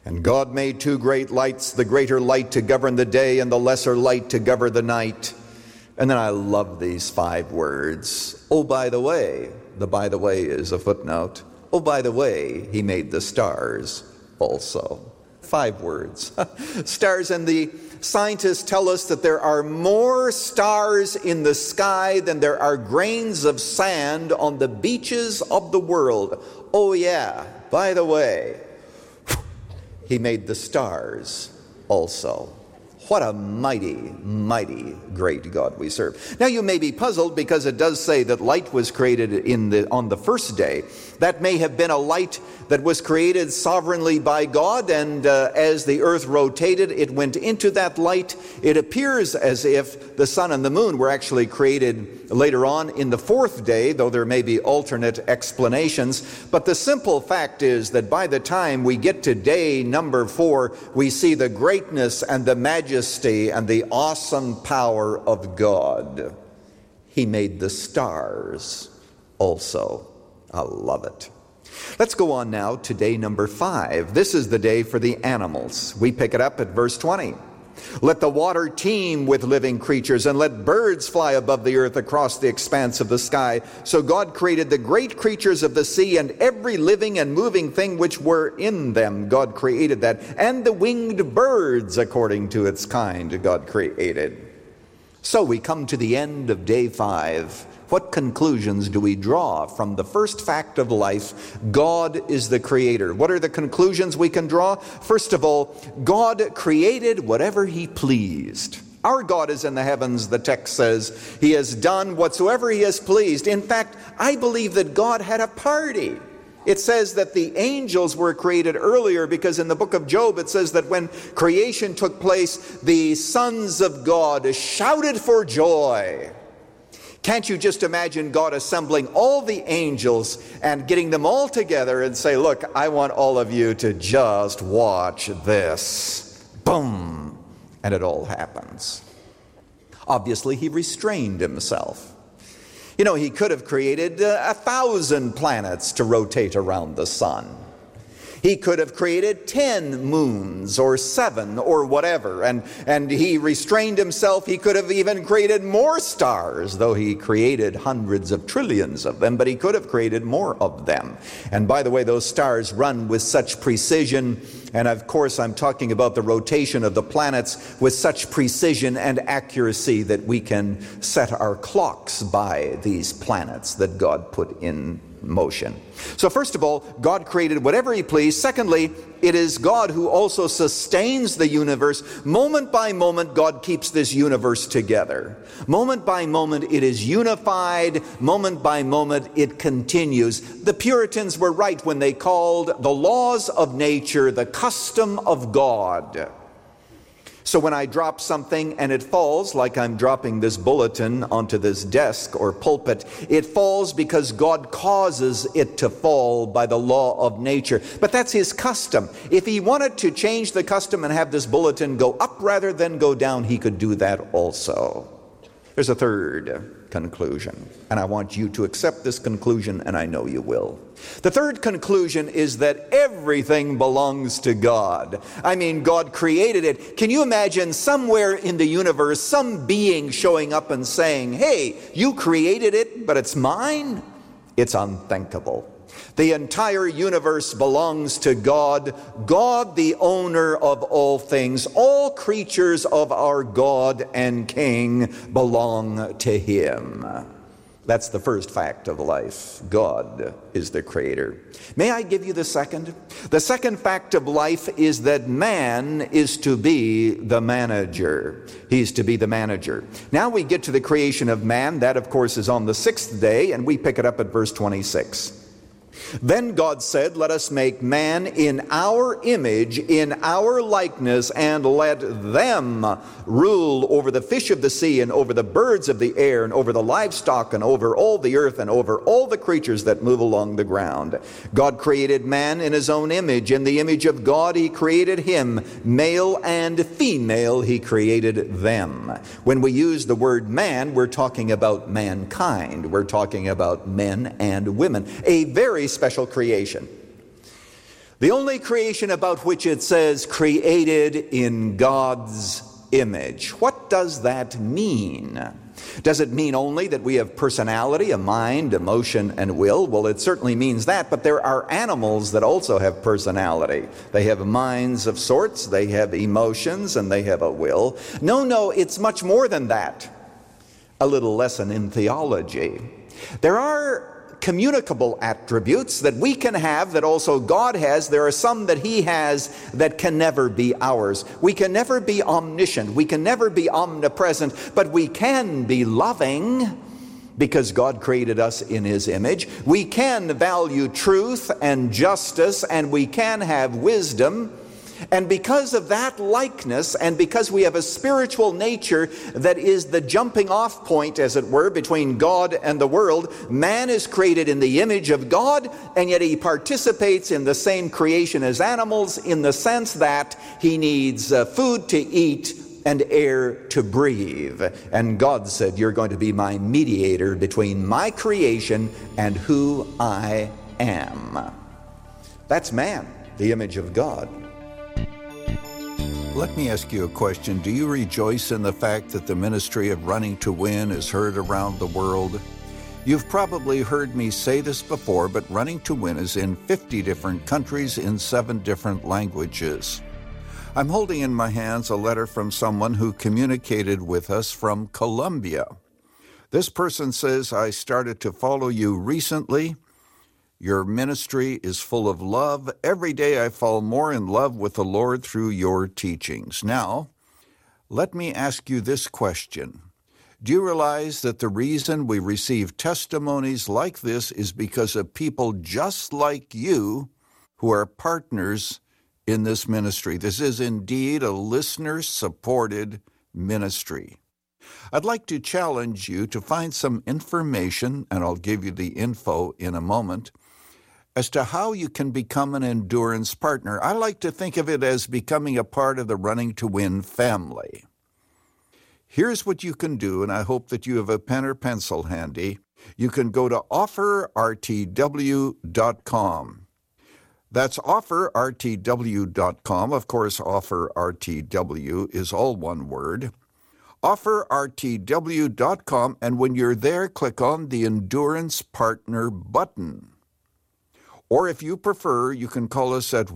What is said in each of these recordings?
And God made two great lights, the greater light to govern the day and the lesser light to govern the night. And then I love these 5 words. Oh, by the way is a footnote. Oh, by the way, he made the stars also. 5 words. Stars, and the scientists tell us that there are more stars in the sky than there are grains of sand on the beaches of the world. Oh yeah, by the way, he made the stars also. What a mighty, mighty great God we serve. Now you may be puzzled because it does say that light was created on the first day. That may have been a light that was created sovereignly by God, and as the earth rotated, it went into that light. It appears as if the sun and the moon were actually created later on in the 4th day, though there may be alternate explanations. But the simple fact is that by the time we get to day number 4, we see the greatness and the majesty and the awesome power of God. He made the stars also. I love it. Let's go on now to day number 5. This is the day for the animals. We pick it up at verse 20. Let the water teem with living creatures, and let birds fly above the earth across the expanse of the sky. So God created the great creatures of the sea and every living and moving thing which were in them. God created that. And the winged birds according to its kind God created. So we come to the end of day 5. What conclusions do we draw from the first fact of life? God is the creator. What are the conclusions we can draw? First of all, God created whatever he pleased. Our God is in the heavens, the text says. He has done whatsoever he has pleased. In fact, I believe that God had a party. It says that the angels were created earlier because in the book of Job it says that when creation took place, the sons of God shouted for joy. Can't you just imagine God assembling all the angels and getting them all together and say, look, I want all of you to just watch this. Boom. And it all happens. Obviously, he restrained himself. You know, he could have created 1,000 planets to rotate around the sun. He could have created 10 moons or 7 or whatever, and he restrained himself. He could have even created more stars, though he created hundreds of trillions of them, but he could have created more of them. And by the way, those stars run with such precision, and of course I'm talking about the rotation of the planets with such precision and accuracy that we can set our clocks by these planets that God put in motion. So first of all, God created whatever he pleased. Secondly, it is God who also sustains the universe. Moment by moment, God keeps this universe together. Moment by moment, it is unified. Moment by moment, it continues. The Puritans were right when they called the laws of nature the custom of God. So when I drop something and it falls, like I'm dropping this bulletin onto this desk or pulpit, it falls because God causes it to fall by the law of nature. But that's his custom. If he wanted to change the custom and have this bulletin go up rather than go down, he could do that also. There's a third conclusion, and I want you to accept this conclusion, and I know you will. The third conclusion is that everything belongs to God. I mean, God created it. Can you imagine somewhere in the universe some being showing up and saying, hey, you created it, but it's mine? It's unthinkable. The entire universe belongs to God. God, the owner of all things. All creatures of our God and King belong to him. That's the first fact of life. God is the creator. May I give you the second? The second fact of life is that man is to be the manager. He's to be the manager. Now we get to the creation of man. That, of course, is on the 6th day, and we pick it up at verse 26. Then God said, let us make man in our image, in our likeness, and let them rule over the fish of the sea, and over the birds of the air, and over the livestock, and over all the earth, and over all the creatures that move along the ground. God created man in his own image. In the image of God he created him. Male and female he created them. When we use the word man, we're talking about mankind. We're talking about men and women. A very special creation. The only creation about which it says created in God's image. What does that mean? Does it mean only that we have personality, a mind, emotion, and will? Well, it certainly means that, but there are animals that also have personality. They have minds of sorts, they have emotions, and they have a will. No, it's much more than that. A little lesson in theology. There are communicable attributes that we can have that also God has. There are some that He has that can never be ours. We can never be omniscient. We can never be omnipresent, but we can be loving because God created us in His image. We can value truth and justice, and we can have wisdom. And because of that likeness, and because we have a spiritual nature that is the jumping off point, as it were, between God and the world, man is created in the image of God, and yet he participates in the same creation as animals in the sense that he needs food to eat and air to breathe. And God said, "You're going to be my mediator between my creation and who I am." That's man, the image of God. Let me ask you a question. Do you rejoice in the fact that the ministry of Running to Win is heard around the world? You've probably heard me say this before, but Running to Win is in 50 different countries in 7 different languages. I'm holding in my hands a letter from someone who communicated with us from Colombia. This person says, "I started to follow you recently. Your ministry is full of love. Every day I fall more in love with the Lord through your teachings." Now, let me ask you this question. Do you realize that the reason we receive testimonies like this is because of people just like you who are partners in this ministry? This is indeed a listener-supported ministry. I'd like to challenge you to find some information, and I'll give you the info in a moment, as to how you can become an endurance partner. I like to think of it as becoming a part of the Running to Win family. Here's what you can do, and I hope that you have a pen or pencil handy. You can go to offerrtw.com. That's offerrtw.com. Of course, offerrtw is all one word. Offerrtw.com, and when you're there, click on the Endurance Partner button. Or if you prefer, you can call us at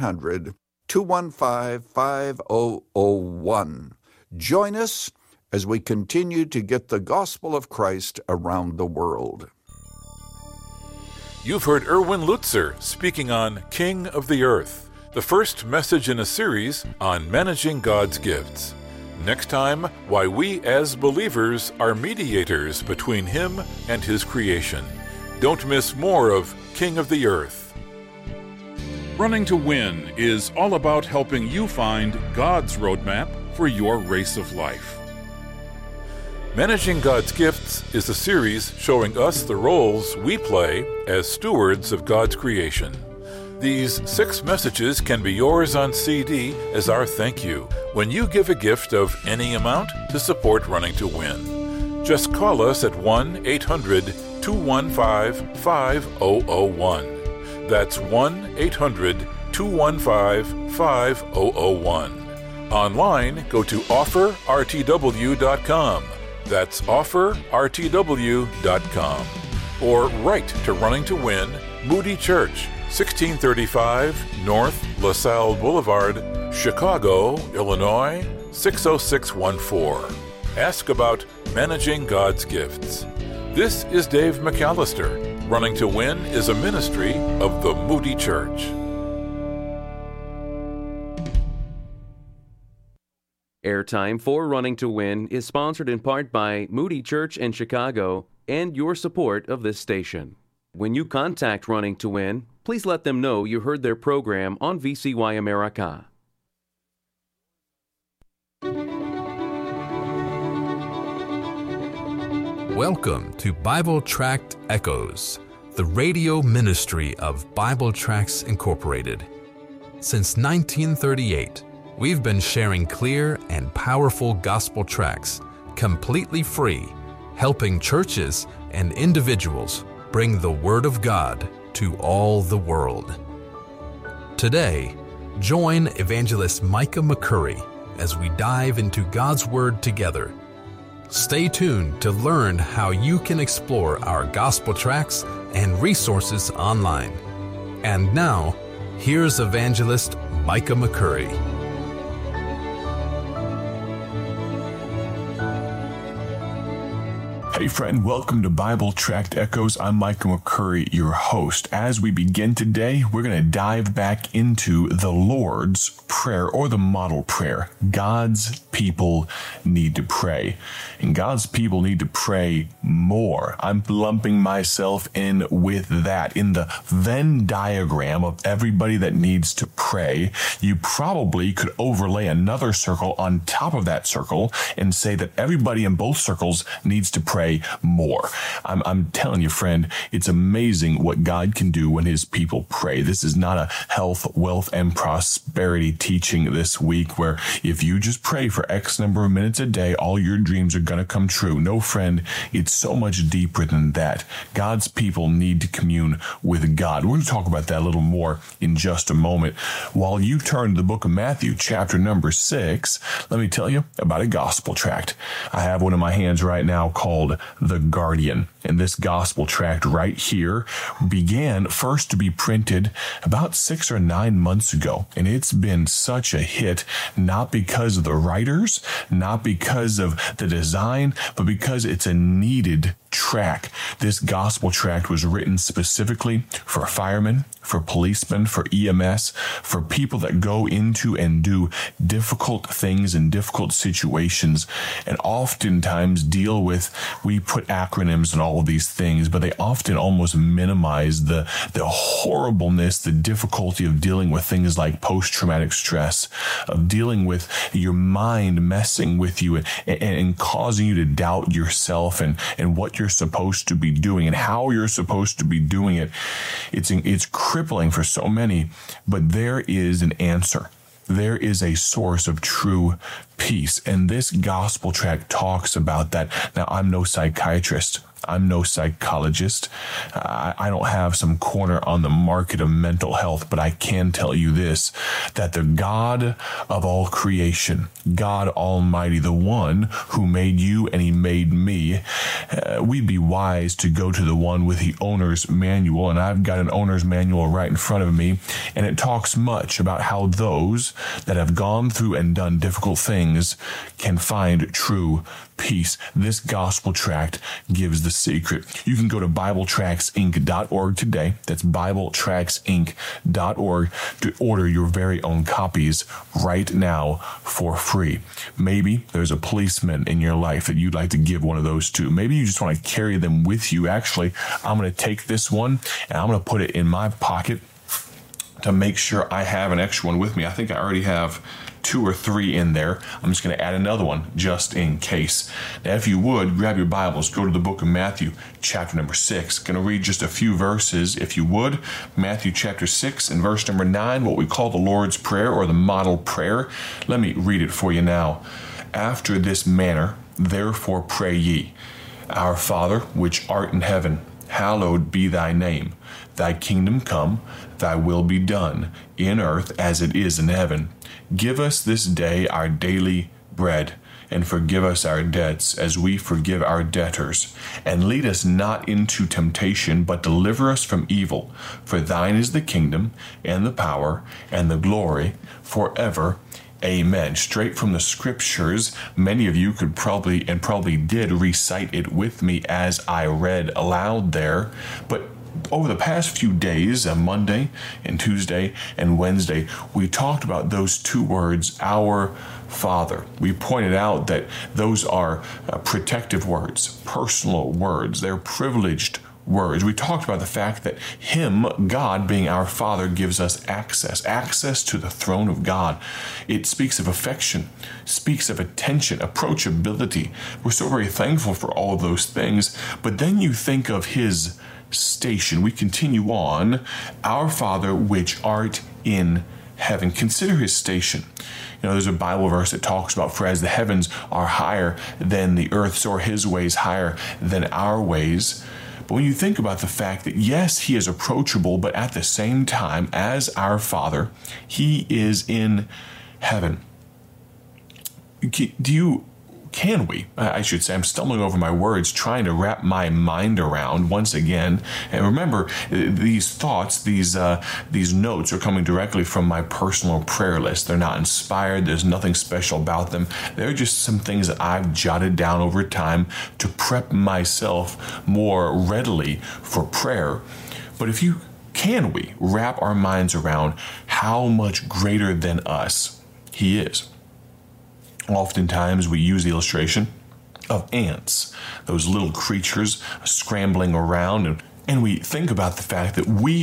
1-800-215-5001. Join us as we continue to get the gospel of Christ around the world. You've heard Erwin Lutzer speaking on King of the Earth, the first message in a series on managing God's gifts. Next time, why we as believers are mediators between Him and His creation. Don't miss more of King of the Earth. Running to Win is all about helping you find God's roadmap for your race of life. Managing God's Gifts is a series showing us the roles we play as stewards of God's creation. These 6 messages can be yours on CD as our thank you when you give a gift of any amount to support Running to Win. Just call us at 1-800-215-5001. That's 1-800-215-5001. Online, go to offerrtw.com. That's offerrtw.com. Or write to Running to Win, Moody Church, 1635 North LaSalle Boulevard, Chicago, Illinois, 60614. Ask about managing God's gifts. This is Dave McAllister. Running to Win is a ministry of the Moody Church. Airtime for Running to Win is sponsored in part by Moody Church in Chicago and your support of this station. When you contact Running to Win, please let them know you heard their program on VCY America. Welcome to Bible Tract Echoes, the radio ministry of Bible Tracts Incorporated. Since 1938, we've been sharing clear and powerful gospel tracts, completely free, helping churches and individuals bring the Word of God to all the world. Today, join Evangelist Micah McCurry as we dive into God's Word together. Stay tuned to learn how you can explore our gospel tracts and resources online. And now, here's Evangelist Micah McCurry. Hey friend, welcome to Bible Tract Echoes. I'm Micah McCurry, your host. As we begin today, we're going to dive back into the Lord's Prayer, or the model prayer. God's people need to pray, and God's people need to pray more. I'm lumping myself in with that. In the Venn diagram of everybody that needs to pray, you probably could overlay another circle on top of that circle and say that everybody in both circles needs to pray more. I'm telling you, friend, it's amazing what God can do when his people pray. This is not a health, wealth, and prosperity teaching this week where if you just pray for X number of minutes a day, all your dreams are going to come true. No, friend, it's so much deeper than that. God's people need to commune with God. We're going to talk about that a little more in just a moment. While you turn to the book of Matthew, chapter number 6, let me tell you about a gospel tract. I have one in my hands right now called The Guardian. And this gospel tract right here began first to be printed about 6 or 9 months ago. And it's been such a hit, not because of the writers, not because of the design, but because it's a needed tract. This gospel tract was written specifically for firemen, for policemen, for EMS, for people that go into and do difficult things in difficult situations, and oftentimes deal with, we put acronyms and all of these things, but they often almost minimize the horribleness, the difficulty of dealing with things like post-traumatic stress, of dealing with your mind messing with you and causing you to doubt yourself and what you're supposed to be doing and how you're supposed to be doing it. It's crippling for so many, but there is an answer. There is a source of true peace, and this gospel tract talks about that. Now, I'm no psychiatrist. I'm no psychologist. I don't have some corner on the market of mental health, but I can tell you this, that the God of all creation, God Almighty, the one who made you and he made me, we'd be wise to go to the one with the owner's manual, and I've got an owner's manual right in front of me, and it talks much about how those that have gone through and done difficult things can find true peace. This gospel tract gives the secret. You can go to BibleTractsInc.org today. That's BibleTractsInc.org to order your very own copies right now for free. Maybe there's a policeman in your life that you'd like to give one of those to. Maybe you just want to carry them with you. Actually, I'm going to take this one and I'm going to put it in my pocket to make sure I have an extra one with me. I think I already have 2 or 3 in there. I'm just going to add another one just in case. Now, if you would, grab your Bibles, go to the book of Matthew, chapter number 6. Going to read just a few verses, if you would. Matthew chapter 6 and verse number 9, what we call the Lord's Prayer or the model prayer. Let me read it for you now. After this manner, therefore pray ye, Our Father, which art in heaven, hallowed be thy name. Thy kingdom come, thy will be done, in earth as it is in heaven. Give us this day our daily bread, and forgive us our debts as we forgive our debtors. And lead us not into temptation, but deliver us from evil. For thine is the kingdom, and the power, and the glory, forever. Amen. Straight from the scriptures. Many of you could probably did recite it with me as I read aloud there. But over the past few days, Monday and Tuesday and Wednesday, we talked about those 2 words, Our Father. We pointed out that those are protective words, personal words. They're privileged words. We talked about the fact that Him, God, being our Father, gives us access to the throne of God. It speaks of affection, speaks of attention, approachability. We're so very thankful for all of those things. But then you think of His station. We continue on. Our Father, which art in heaven. Consider His station. You know, there's a Bible verse that talks about, for as the heavens are higher than the earth, so are His ways higher than our ways. But when you think about the fact that, yes, he is approachable, but at the same time, as our Father, he is in heaven. I should say, I'm stumbling over my words, trying to wrap my mind around once again. And remember, these thoughts, these notes are coming directly from my personal prayer list. They're not inspired. There's nothing special about them. They're just some things that I've jotted down over time to prep myself more readily for prayer. But can we wrap our minds around how much greater than us he is? Oftentimes we use the illustration of ants, those little creatures scrambling around, and we think about the fact that we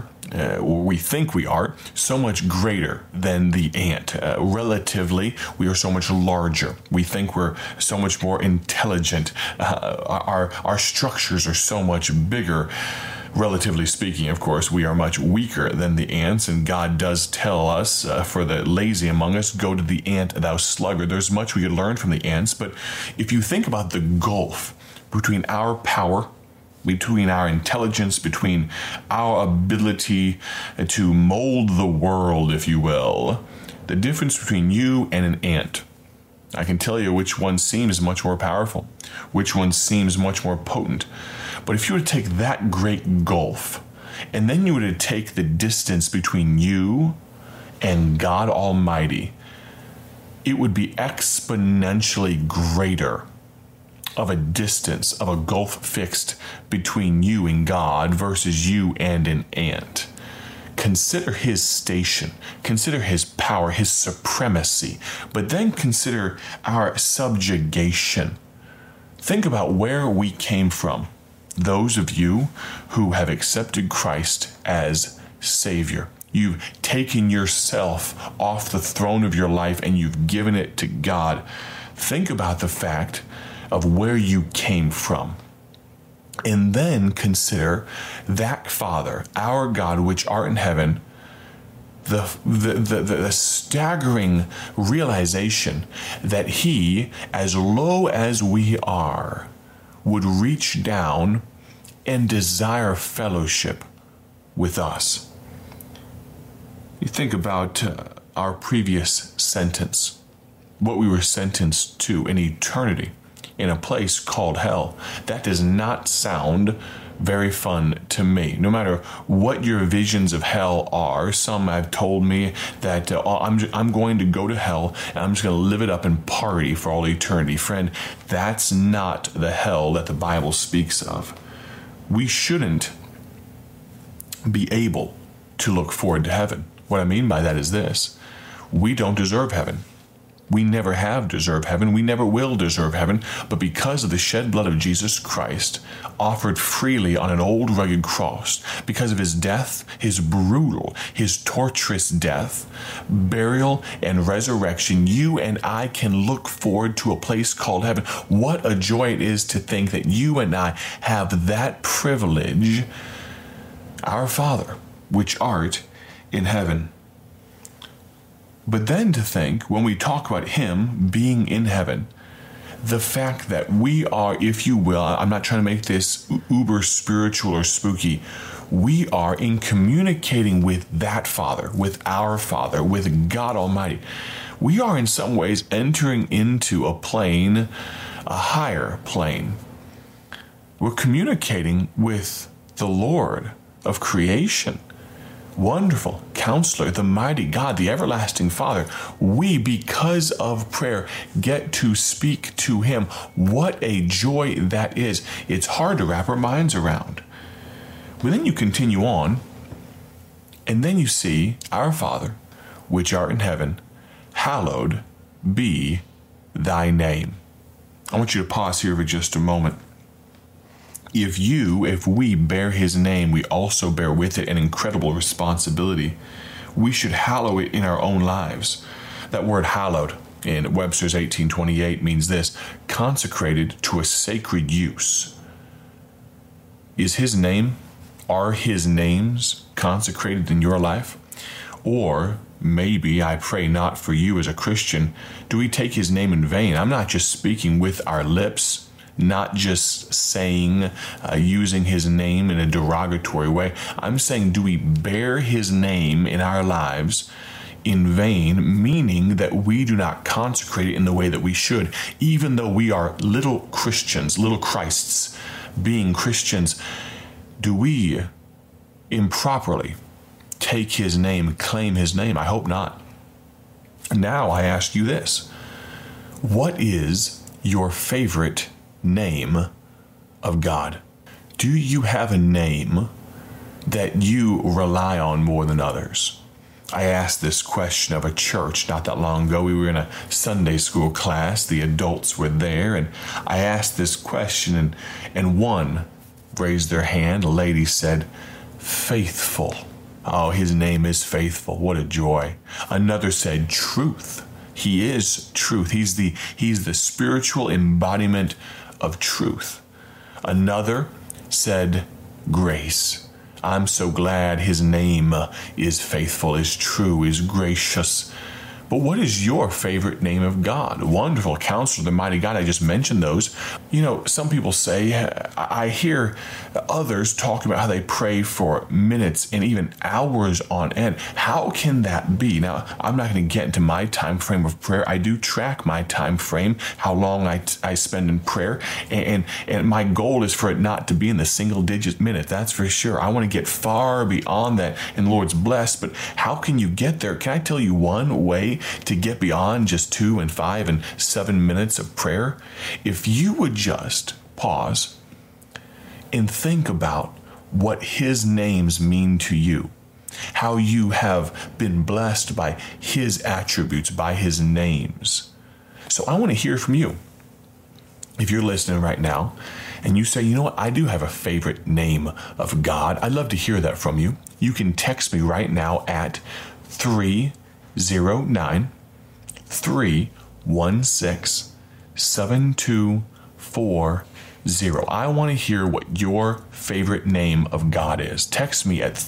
think we are so much greater than the ant. Relatively, we are so much larger. We think we're so much more intelligent. Our structures are so much bigger. Relatively speaking, of course, we are much weaker than the ants, and God does tell us, for the lazy among us, go to the ant, thou sluggard. There's much we could learn from the ants, but if you think about the gulf between our power, between our intelligence, between our ability to mold the world, if you will, the difference between you and an ant, I can tell you which one seems much more powerful, which one seems much more potent. But if you were to take that great gulf, and then you were to take the distance between you and God Almighty, it would be exponentially greater of a distance, of a gulf fixed between you and God versus you and an ant. Consider his station, consider his power, his supremacy, but then consider our subjugation. Think about where we came from. Those of you who have accepted Christ as Savior. You've taken yourself off the throne of your life and you've given it to God. Think about the fact of where you came from. And then consider that Father, our God, which art in heaven, the staggering realization that he, as low as we are, would reach down and desire fellowship with us. You think about our previous sentence, what we were sentenced to in eternity in a place called hell. That does not sound very fun to me. No matter what your visions of hell are, some have told me that I'm going to go to hell and I'm just going to live it up and party for all eternity. Friend, that's not the hell that the Bible speaks of. We shouldn't be able to look forward to heaven. What I mean by that is this: we don't deserve heaven. We never have deserved heaven. We never will deserve heaven. But because of the shed blood of Jesus Christ, offered freely on an old rugged cross, because of his death, his brutal, his torturous death, burial, and resurrection, you and I can look forward to a place called heaven. What a joy it is to think that you and I have that privilege. Our Father, which art in heaven. But then to think, when we talk about him being in heaven, the fact that we are, if you will, I'm not trying to make this uber spiritual or spooky, we are in communicating with that Father, with our Father, with God Almighty. We are in some ways entering into a plane, a higher plane. We're communicating with the Lord of creation. Wonderful Counselor, the mighty God, the everlasting Father. We, because of prayer, get to speak to him. What a joy that is. It's hard to wrap our minds around. But then you continue on, and then you see, our Father, which art in heaven, hallowed be thy name. I want you to pause here for just a moment. If we bear his name, we also bear with it an incredible responsibility. We should hallow it in our own lives. That word hallowed in Webster's 1828 means this: consecrated to a sacred use. Is his name, are his names consecrated in your life? Or maybe, I pray not for you as a Christian, do we take his name in vain? I'm not just speaking with our lips. not just saying, using his name in a derogatory way. I'm saying, do we bear his name in our lives in vain, meaning that we do not consecrate it in the way that we should, even though we are little Christians, little Christs, being Christians? Do we improperly take his name, claim his name? I hope not. Now I ask you this. What is your favorite name of God? Do you have a name that you rely on more than others? I asked this question of a church not that long ago. We were in a Sunday school class. The adults were there, and I asked this question, and one raised their hand. A lady said, Faithful. Oh, his name is Faithful. What a joy. Another said, Truth. He is truth. He's the spiritual embodiment of truth. Another said, Grace. I'm so glad his name is faithful, is true, is gracious. But what is your favorite name of God? Wonderful Counselor, the Mighty God. I just mentioned those. You know, some people say, I hear others talk about how they pray for minutes and even hours on end. How can that be? Now, I'm not going to get into my time frame of prayer. I do track my time frame, how long I spend in prayer. And my goal is for it not to be in the single digit minute. That's for sure. I want to get far beyond that, and the Lord's blessed. But how can you get there? Can I tell you one way to get beyond just 2 and 5 and 7 minutes of prayer? If you would just pause and think about what his names mean to you, how you have been blessed by his attributes, by his names. So I want to hear from you. If you're listening right now and you say, you know what, I do have a favorite name of God, I'd love to hear that from you. You can text me right now at 309-316-7240. I want to hear what your favorite name of God is. Text me at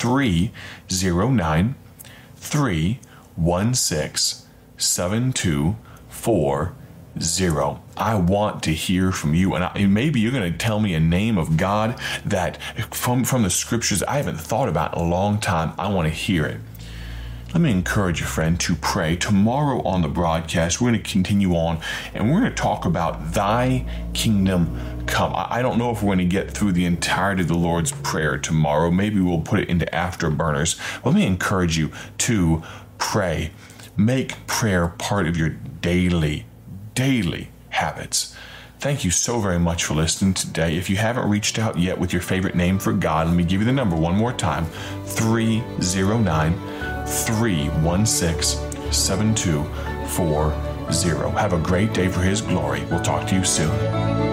309-316-7240. I want to hear from you, and maybe you're going to tell me a name of God that from the scriptures I haven't thought about in a long time. I want to hear it. Let me encourage you, friend, to pray. Tomorrow on the broadcast, we're going to continue on, and we're going to talk about thy kingdom come. I don't know if we're going to get through the entirety of the Lord's Prayer tomorrow. Maybe we'll put it into afterburners. Let me encourage you to pray. Make prayer part of your daily habits. Thank you so very much for listening today. If you haven't reached out yet with your favorite name for God, let me give you the number one more time, 309-316-7240. Have a great day for his glory. We'll talk to you soon.